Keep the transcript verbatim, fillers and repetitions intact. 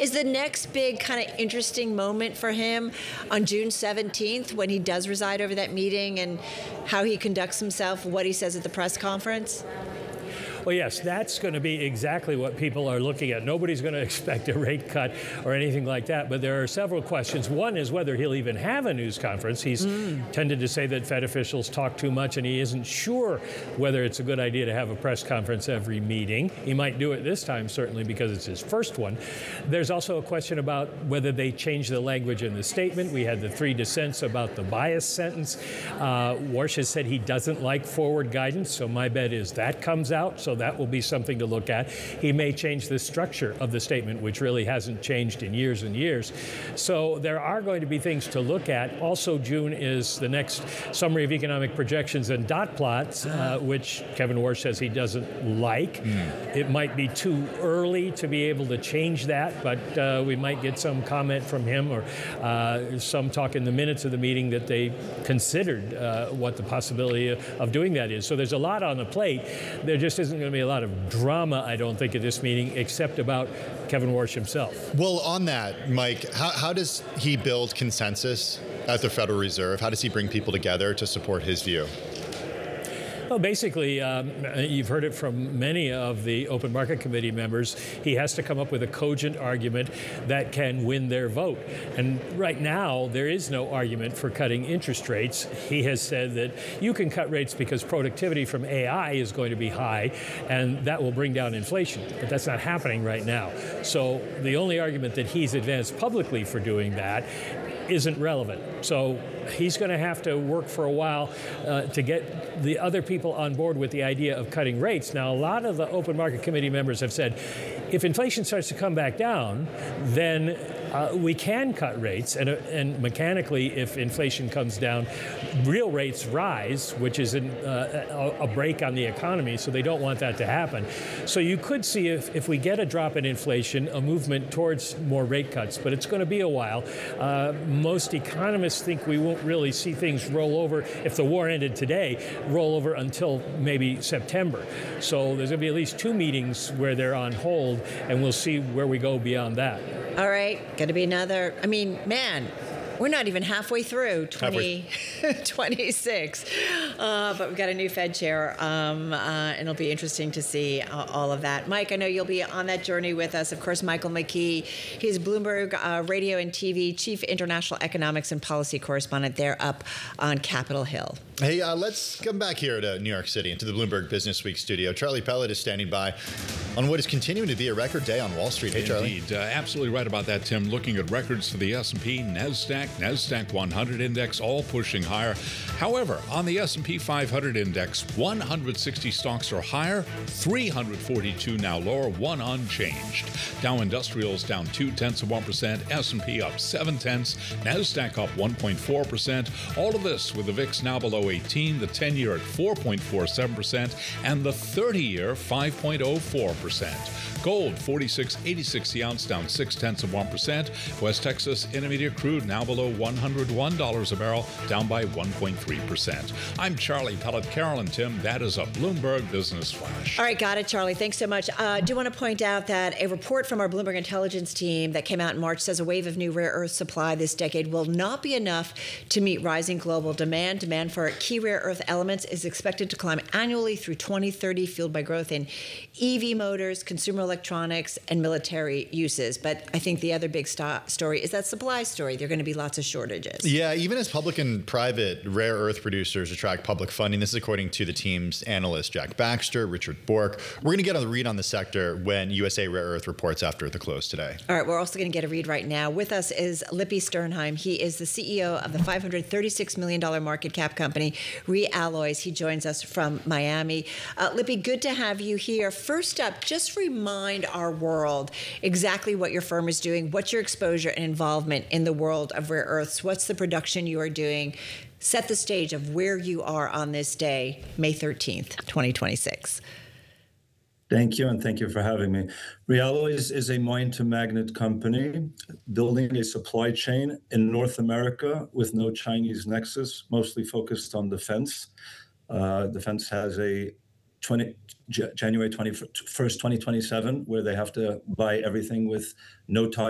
Is the next big kind of interesting moment for him on June seventeenth when he does reside over that meeting and how he conducts himself, what he says at the press conference? Well, yes, that's going to be exactly what people are looking at. Nobody's going to expect a rate cut or anything like that, but there are several questions. One is whether he'll even have a news conference. He's mm. tended to say that Fed officials talk too much, and he isn't sure whether it's a good idea to have a press conference every meeting. He might do it this time, certainly, because it's his first one. There's also a question about whether they change the language in the statement. We had the three dissents about the bias sentence. Uh, Warsh has said he doesn't like forward guidance, so my bet is that comes out. So that will be something to look at. He may change the structure of the statement, which really hasn't changed in years and years. So there are going to be things to look at. Also, June is the next summary of economic projections and dot plots, uh, which Kevin Warsh says he doesn't like. Mm. It might be too early to be able to change that, but uh, we might get some comment from him or uh, some talk in the minutes of the meeting that they considered uh, what the possibility of doing that is. So there's a lot on the plate. There just isn't going to be a lot of drama, I don't think, at this meeting, except about Kevin Warsh himself. Well, on that, Mike, how, how does he build consensus at the Federal Reserve? How does he bring people together to support his view? Well, basically, um, you've heard it from many of the Open Market Committee members. He has to come up with a cogent argument that can win their vote. And right now, there is no argument for cutting interest rates. He has said that you can cut rates because productivity from A I is going to be high, and that will bring down inflation. But that's not happening right now. So the only argument that he's advanced publicly for doing that isn't relevant. So he's going to have to work for a while uh, to get the other people on board with the idea of cutting rates. Now, a lot of the Open Market Committee members have said, if inflation starts to come back down, then uh, we can cut rates. And, uh, and mechanically, if inflation comes down, real rates rise, which is an, uh, a, a break on the economy. So they don't want that to happen. So you could see, if, if we get a drop in inflation, a movement towards more rate cuts. But it's going to be a while. Uh, most economists think we won't really see things roll over, if the war ended today, roll over until maybe September. So there's going to be at least two meetings where they're on hold, and we'll see where we go beyond that. All right, going to be another, I mean, man, we're not even halfway through twenty twenty-six, uh, but we've got a new Fed chair, um, uh, and it'll be interesting to see uh, all of that. Mike, I know you'll be on that journey with us. Of course, Michael McKee, he's Bloomberg uh, Radio and T V Chief International Economics and Policy Correspondent there up on Capitol Hill. Hey, uh, let's come back here to New York City, into the Bloomberg Business Week studio. Charlie Pellet is standing by on what is continuing to be a record day on Wall Street. Hey, Charlie. Indeed. Uh, absolutely right about that, Tim. Looking at records for the S and P, NASDAQ, NASDAQ one hundred index, all pushing higher. However, on the S and P five hundred index, one hundred sixty stocks are higher, three hundred forty-two now lower, one unchanged. Dow Industrials down two-tenths of one percent, S and P up seven-tenths, NASDAQ up one point four percent. All of this with the V I X now below eighteen, the ten-year at four point four seven percent, and the thirty-year five point oh four percent. Gold, forty-six eighty-six the ounce, down six-tenths of one percent. West Texas Intermediate crude now below one hundred one dollars a barrel, down by one point three percent. I'm Charlie Pellet. Carol and Tim, that is a Bloomberg Business Flash. All right, got it, Charlie. Thanks so much. I uh, do want to point out that a report from our Bloomberg Intelligence team that came out in March says a wave of new rare earth supply this decade will not be enough to meet rising global demand. Demand for key rare earth elements is expected to climb annually through twenty thirty, fueled by growth in E V motors, consumer electronics, and military uses. But I think the other big st- story is that supply story. There are going to be lots of shortages. Yeah, even as public and private rare earth producers attract public funding, this is according to the team's analysts Jack Baxter, Richard Bork. We're going to get on the read on the sector when U S A Rare Earth reports after the close today. All right, we're also going to get a read right now. With us is Lippy Sternheim. He is the C E O of the five hundred thirty-six million dollars market cap company Realloys. He joins us from Miami. Uh, Lippy, good to have you here. First up, just remind our world exactly what your firm is doing. What's your exposure and involvement in the world of rare earths? What's the production you are doing? Set the stage of where you are on this day, May thirteenth, twenty twenty-six. Thank you, and thank you for having me. Realloys is a mine-to-magnet company building a supply chain in North America with no Chinese nexus, mostly focused on defense. Uh, defense has a twenty, January twenty-first, twenty twenty-seven, where they have to buy everything with no tie